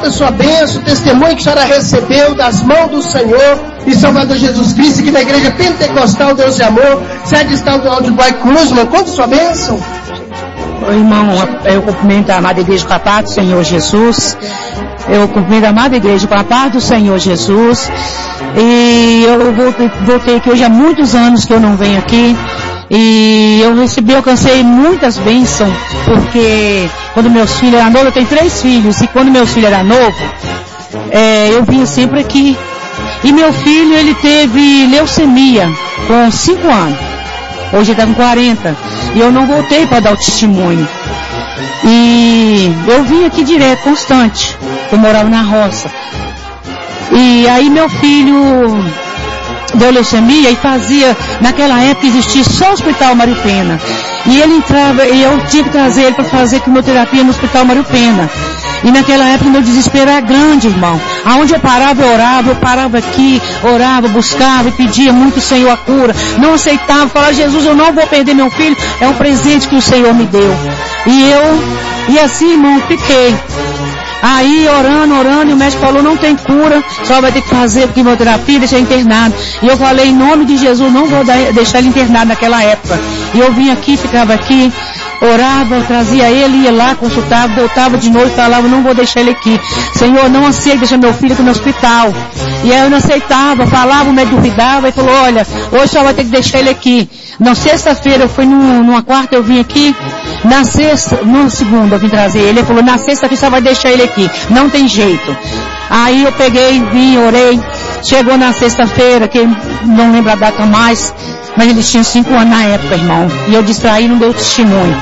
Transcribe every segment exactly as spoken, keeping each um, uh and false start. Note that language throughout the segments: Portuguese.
conta a sua bênção, o testemunho que a senhora recebeu das mãos do Senhor e Salvador Jesus Cristo, aqui na Igreja Pentecostal Deus e Amor, sede estadual de Guaicurus, irmão. Conta a sua bênção. Oi, irmão, eu cumprimento a amada igreja com a paz do Senhor Jesus. Eu cumprimento a amada igreja com a paz do Senhor Jesus. E eu voltei aqui hoje há muitos anos que eu não venho aqui. E eu recebi, eu alcancei muitas bênçãos, porque quando meus filhos eram novos, eu tenho três filhos, e quando meus filhos eram novos, é, eu vinha sempre aqui. E meu filho, ele teve leucemia com cinco anos. Hoje ele está com quarenta. E eu não voltei para dar o testemunho. E eu vim aqui direto, constante. Eu morava na roça. E aí meu filho deu leucemia e fazia, naquela época existia só o Hospital Mário Pena. E ele entrava, e eu tinha que trazer ele para fazer quimioterapia no Hospital Mário Pena. E naquela época meu desespero era grande, irmão. Aonde eu parava, eu orava, eu parava aqui, orava, buscava e pedia muito o Senhor a cura. Não aceitava, falava, Jesus, eu não vou perder meu filho, é um presente que o Senhor me deu. E eu, e assim, irmão, fiquei. Aí, orando, orando, e o médico falou, não tem cura, só vai ter que fazer quimioterapia, deixar internado. E eu falei, em nome de Jesus, não vou deixar ele internado naquela época. E eu vim aqui, ficava aqui, orava, trazia ele, ia lá, consultava, voltava de noite, falava, não vou deixar ele aqui. Senhor, não aceito deixar meu filho aqui no hospital. E aí eu não aceitava, falava, o médico duvidava, e falou, olha, hoje só vai ter que deixar ele aqui. Na sexta-feira, eu fui num, numa quarta, eu vim aqui, na sexta, na segunda eu vim trazer ele, ele falou, na sexta-feira só vai deixar ele aqui, não tem jeito. Aí eu peguei, vim, orei, chegou na sexta-feira, que não lembro a data mais, mas ele tinha cinco anos na época, irmão, e eu distraí, não deu testemunho.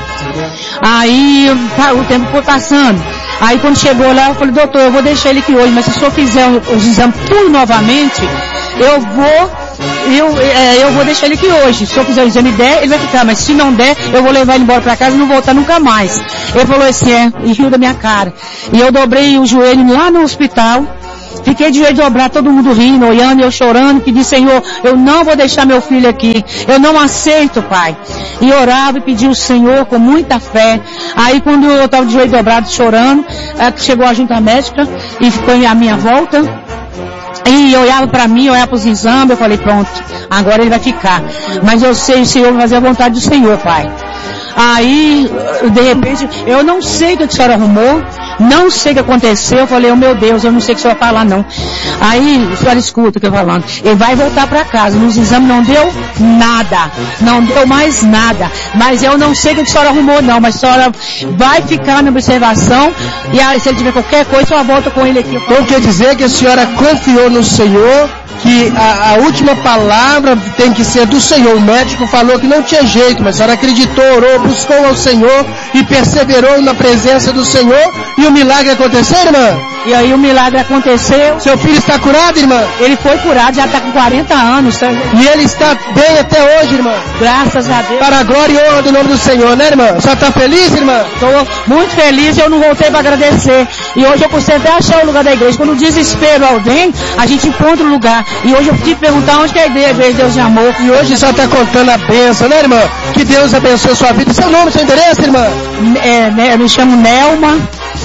Aí o tempo foi passando, aí quando chegou lá, eu falei, doutor, eu vou deixar ele aqui hoje, mas se o senhor fizer os exames tudo novamente, eu vou... Eu, é, eu vou deixar ele aqui hoje. Se eu fizer o exame e der, ele vai ficar. Mas se não der, eu vou levar ele embora pra casa e não voltar nunca mais. Ele falou assim, é, e riu da minha cara. E eu dobrei o joelho lá no hospital. Fiquei de joelho dobrado, todo mundo rindo, olhando, eu chorando, pedi, Senhor, eu não vou deixar meu filho aqui. Eu não aceito, Pai. E orava e pedi ao Senhor com muita fé. Aí quando eu estava de joelho dobrado, chorando, chegou a junta médica e ficou à minha volta. E olhava para mim, olhava para os exames, eu falei, pronto, agora ele vai ficar. Mas eu sei, o Senhor vai fazer a vontade do Senhor, Pai. Aí, de repente, eu não sei o que a senhora arrumou, não sei o que aconteceu, eu falei, oh meu Deus, eu não sei o que a senhora falar não. Aí, a senhora escuta o que eu tô falando, ele vai voltar para casa, nos exames não deu nada, não deu mais nada, mas eu não sei o que a senhora arrumou não, mas a senhora vai ficar na observação, e aí, se ele tiver qualquer coisa, a senhora volta com ele aqui. Então quer dizer que a senhora confiou no Senhor, que a, a última palavra tem que ser do Senhor. O médico falou que não tinha jeito, mas a senhora acreditou, orou, buscou ao Senhor e perseverou na presença do Senhor, e o milagre aconteceu, irmã? E aí o milagre aconteceu. Seu filho está curado, irmã? Ele foi curado, já está com quarenta anos. Tá? E ele está bem até hoje, irmã? Graças a Deus. Para a glória e honra do nome do Senhor, né, irmã? A senhora está feliz, irmã? Estou muito feliz, eu não voltei para agradecer. E hoje eu consigo até achar o lugar da igreja. Quando o desespero vem, a gente encontra o lugar. E hoje eu tive que perguntar onde que é a igreja, a igreja de Deus de Amor. E hoje a senhora está contando a bênção, né, irmã? Que Deus abençoe a sua vida. Seu nome, seu endereço, irmã? É, né, eu me chamo Nelma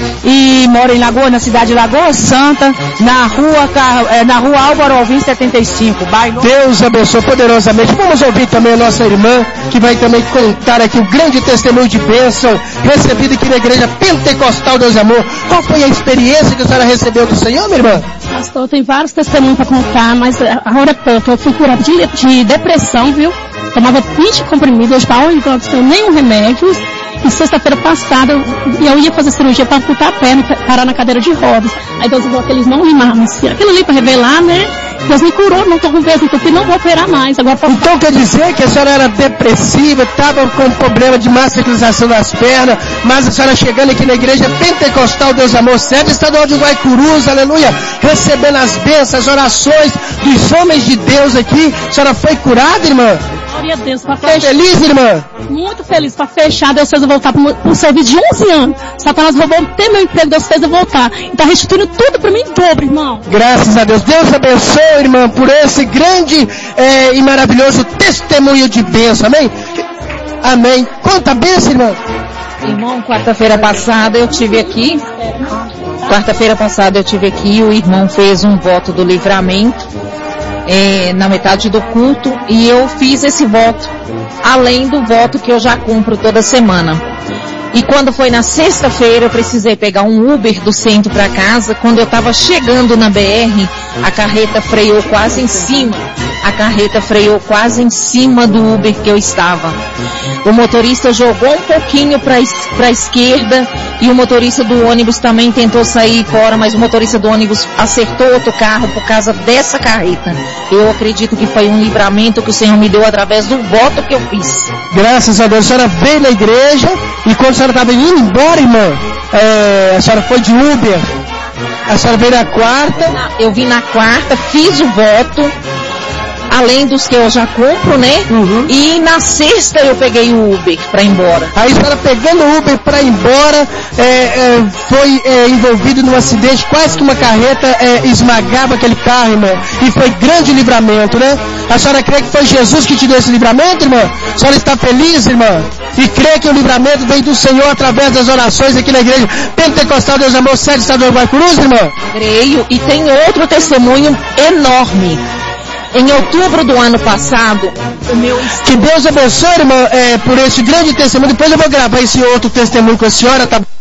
e moro em Lagoa, na cidade de Lagoa Santa, na rua, na rua Álvaro Alvim setenta e cinco, bairro. Deus abençoe poderosamente. Vamos ouvir também a nossa irmã, que vai também contar aqui o grande testemunho de bênção recebido aqui na Igreja Pentecostal Deus e Amor. Qual foi a experiência que a senhora recebeu do Senhor, minha irmã? Pastor, tem vários testemunhos para contar, mas a hora é pouco. Eu fui curada de, de depressão, viu? Tomava vinte comprimidos, hoje para oito anos, não tenho nenhum remédio. E sexta-feira passada, eu, eu ia fazer cirurgia para amputar a perna, parar na cadeira de rodas. Aí Deus falou que eles não limavam. Aquilo ali para revelar, né? Deus me curou, não estou com peso, então não vou operar mais. Agora, pra... Então quer dizer que a senhora era depressiva, estava com problema de massacração das pernas, mas a senhora chegando aqui na Igreja Pentecostal Deus Amor, sede estadual de Guaicurus, aleluia, recebendo as bênçãos, as orações dos homens de Deus aqui, a senhora foi curada, irmã? Glória a Deus, para fechar. Feliz, irmã? Muito feliz, para fechar, Deus fez eu voltar para o serviço de onze anos. Satanás roubou ter meu emprego, Deus fez eu voltar. E está restituindo tudo para mim em dobro, irmão. Graças a Deus. Deus abençoe, irmã, por esse grande é, e maravilhoso testemunho de bênção, amém? Amém. Conta a bênção, irmã. Irmão, quarta-feira passada eu tive aqui, Quarta-feira passada eu tive aqui, o irmão fez um voto do livramento é, na metade do culto e eu fiz esse voto, além do voto que eu já cumpro toda semana. E quando foi na sexta-feira, eu precisei pegar um Uber do centro para casa. Quando eu estava chegando na B R, a carreta freou quase em cima. A carreta freou quase em cima do Uber que eu estava. O motorista jogou um pouquinho para a esquerda e o motorista do ônibus também tentou sair fora, mas o motorista do ônibus acertou outro carro por causa dessa carreta. Eu acredito que foi um livramento que o Senhor me deu através do voto que eu fiz. Graças a Deus, a senhora veio na igreja e quando a senhora estava indo embora, irmã, é, a senhora foi de Uber, a senhora veio na quarta. Eu vim na quarta, fiz o voto, além dos que eu já compro, né? Uhum. E na sexta eu peguei o Uber para ir embora. Aí a senhora pegando o Uber para ir embora, é, é, foi é, envolvido num acidente, quase que uma carreta é, esmagava aquele carro, irmã. E foi grande livramento, né? A senhora crê que foi Jesus que te deu esse livramento, irmã? A senhora está feliz, irmã? E crê que o livramento vem do Senhor através das orações aqui na igreja Pentecostal Deus Amor Sede Estado do Guaicurus, irmã? Creio, e tem outro testemunho enorme. Em outubro do ano passado, o meu... Que Deus abençoe, irmã, é, por esse grande testemunho. Depois eu vou gravar esse outro testemunho com a senhora, tá?